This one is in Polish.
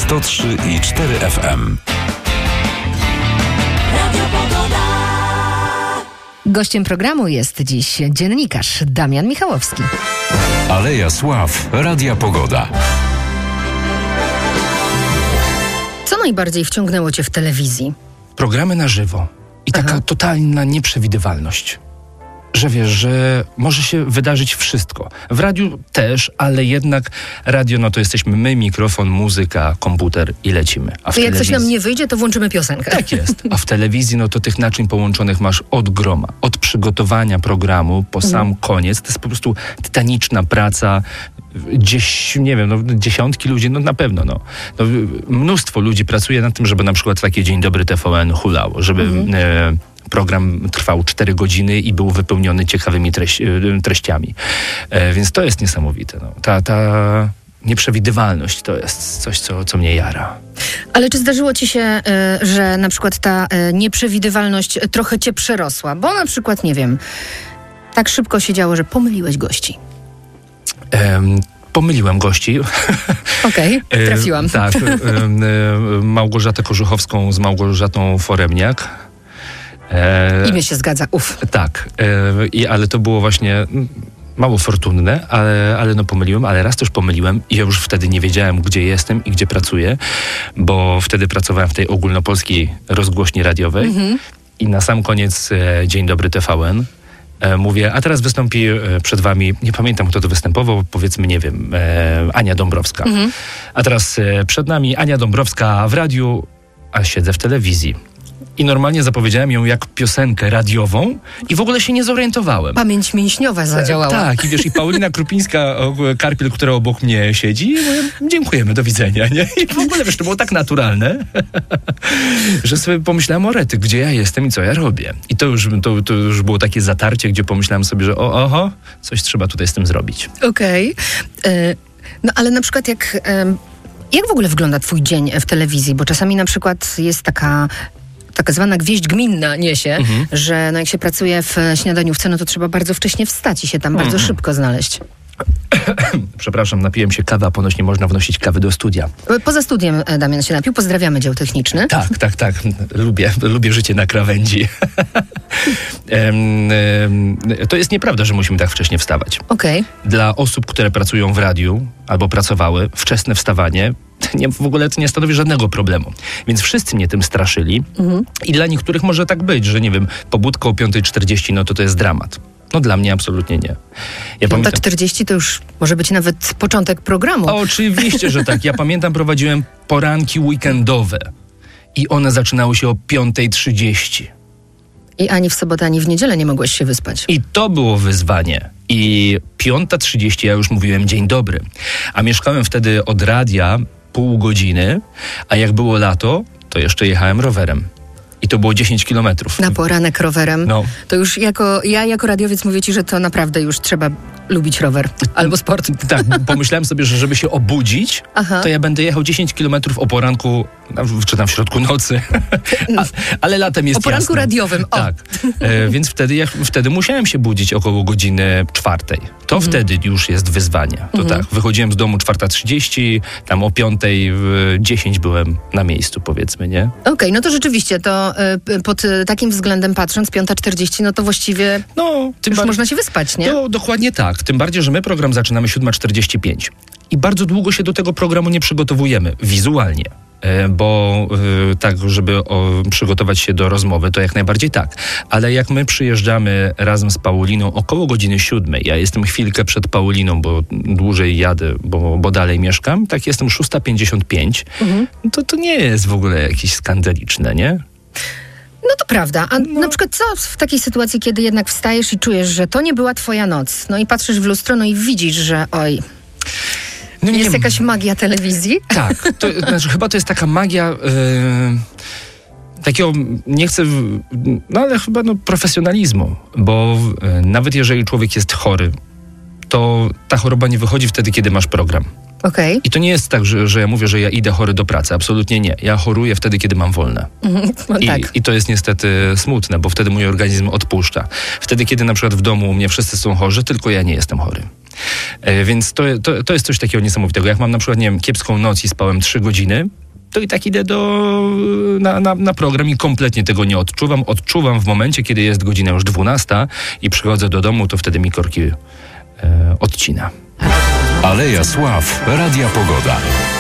103,4 FM. Gościem programu jest dziś dziennikarz Damian Michałowski. Aleja Sław, Radia Pogoda. Co najbardziej wciągnęło cię w telewizji? Programy na żywo i taka totalna nieprzewidywalność. Że wiesz, że może się wydarzyć wszystko. W radiu też, ale jednak radio, no to jesteśmy my, mikrofon, muzyka, komputer i lecimy. A w to jak coś nam nie wyjdzie, to włączymy piosenkę. Tak jest. A w telewizji, no to tych naczyń połączonych masz od groma. Od przygotowania programu po sam koniec. To jest po prostu tytaniczna praca. Gdzieś, nie wiem, no, dziesiątki ludzi, no na pewno, no. Mnóstwo ludzi pracuje nad tym, żeby na przykład takie Dzień Dobry TVN hulało, żeby program trwał 4 godziny i był wypełniony ciekawymi treściami. Więc to jest niesamowite. No. Ta nieprzewidywalność to jest coś, co mnie jara. Ale czy zdarzyło ci się, że na przykład ta nieprzewidywalność trochę cię przerosła? Bo na przykład, nie wiem, tak szybko się działo, że pomyliłeś gości. Pomyliłem gości. Okej, trafiłam. Tak. Małgorzatę Korzuchowską z Małgorzatą Foremniak. Imię się zgadza, Tak, ale to było właśnie mało fortunne, ale no pomyliłem, ale raz też pomyliłem i ja już wtedy nie wiedziałem, gdzie jestem i gdzie pracuję, bo wtedy pracowałem w tej ogólnopolskiej rozgłośni radiowej i na sam koniec Dzień Dobry TVN. Mówię, a teraz wystąpi przed wami, nie pamiętam kto to występował, powiedzmy, nie wiem, Ania Dąbrowska. A teraz przed nami Ania Dąbrowska w radiu, a siedzę w telewizji. I normalnie zapowiedziałem ją jak piosenkę radiową i w ogóle się nie zorientowałem. Pamięć mięśniowa zadziałała. Tak, i wiesz, i Paulina Krupińska-Karpiel, która obok mnie siedzi, mówię, dziękujemy, do widzenia, nie? I w ogóle, wiesz, to było tak naturalne, że sobie pomyślałem o rety, gdzie ja jestem i co ja robię. I to już było takie zatarcie, gdzie pomyślałem sobie, że oho, coś trzeba tutaj z tym zrobić. Okej. No ale na przykład jak w ogóle wygląda twój dzień w telewizji? Bo czasami na przykład jest taka zwana gwieźdź gminna niesie, że no jak się pracuje w śniadaniówce, no to trzeba bardzo wcześnie wstać i się tam bardzo szybko znaleźć. Przepraszam, napiłem się kawy, a ponoć nie można wnosić kawy do studia. Poza studiem Damian się napił. Pozdrawiamy dział techniczny. Tak. Lubię życie na krawędzi. To jest nieprawda, że musimy tak wcześnie wstawać. Okej. Dla osób, które pracują w radiu albo pracowały, wczesne wstawanie w ogóle to nie stanowi żadnego problemu. Więc wszyscy mnie tym straszyli i dla niektórych może tak być, że nie wiem, pobudka o 5:40, no to jest dramat. No dla mnie absolutnie nie. 5:40 to już może być nawet początek programu. Oczywiście, że tak. Ja pamiętam, prowadziłem poranki weekendowe i one zaczynały się o 5:30. I ani w sobotę, ani w niedzielę nie mogłeś się wyspać. I to było wyzwanie. I 5:30 ja już mówiłem dzień dobry. A mieszkałem wtedy od radia pół godziny, a jak było lato, to jeszcze jechałem rowerem. I to było 10 kilometrów. Na poranek rowerem. No. To już jako radiowiec mówię ci, że to naprawdę już trzeba lubić rower albo sport. Tak, pomyślałem sobie, że żeby się obudzić, to ja będę jechał 10 kilometrów o poranku, czy tam w środku nocy. Ale latem jest o poranku jasno. Radiowym. Tak. Więc wtedy musiałem się budzić około godziny 4:00. To wtedy już jest wyzwanie. To tak, wychodziłem z domu 4:30, tam o 5:10 byłem na miejscu, powiedzmy, nie? Okej, no to rzeczywiście, to pod takim względem patrząc, 5:40, no to właściwie już można się wyspać, nie? To dokładnie tak. Tym bardziej, że my program zaczynamy 7:45. I bardzo długo się do tego programu nie przygotowujemy wizualnie. Bo tak, żeby przygotować się do rozmowy, to jak najbardziej tak. Ale jak my przyjeżdżamy razem z Pauliną około godziny 7:00, ja jestem chwilkę przed Pauliną, bo dłużej jadę, bo dalej mieszkam, tak jestem 6:55, to nie jest w ogóle jakieś skandaliczne, nie? No to prawda. A na przykład co w takiej sytuacji, kiedy jednak wstajesz i czujesz, że to nie była twoja noc, no i patrzysz w lustro, no i widzisz, że jest jakaś magia telewizji? Tak, chyba to jest taka magia takiego, nie chcę, ale chyba profesjonalizmu, bo nawet jeżeli człowiek jest chory, to ta choroba nie wychodzi wtedy, kiedy masz program. Okay. I to nie jest tak, że ja mówię, że ja idę chory do pracy. Absolutnie nie. Ja choruję wtedy, kiedy mam wolne. Tak. I to jest niestety smutne, bo wtedy mój organizm odpuszcza. Wtedy, kiedy na przykład w domu u mnie wszyscy są chorzy, tylko ja nie jestem chory. Więc to jest coś takiego niesamowitego. Jak mam na przykład, nie wiem, kiepską noc i spałem 3 godziny, to i tak idę na program i kompletnie tego nie odczuwam. Odczuwam w momencie, kiedy jest godzina już 12 i przychodzę do domu, to wtedy mi korki odcina. Aleja Sław, Radia Pogoda.